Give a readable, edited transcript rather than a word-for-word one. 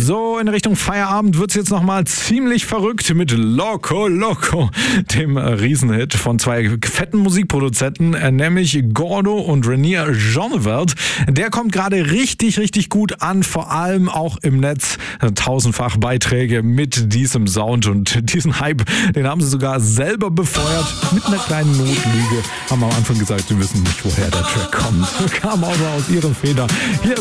So, in Richtung Feierabend wird es jetzt nochmal ziemlich verrückt mit Loco Loco, dem Riesenhit von zwei fetten Musikproduzenten, nämlich Gordo und Renier Jeanvert. Der kommt gerade richtig, richtig gut an, vor allem auch im Netz. Tausendfach Beiträge mit diesem Sound und diesen Hype, den haben sie sogar selber befeuert mit einer kleinen Notlüge. Haben am Anfang gesagt, sie wissen nicht, woher der Track kommt. Kam aber aus ihren Federn. Hier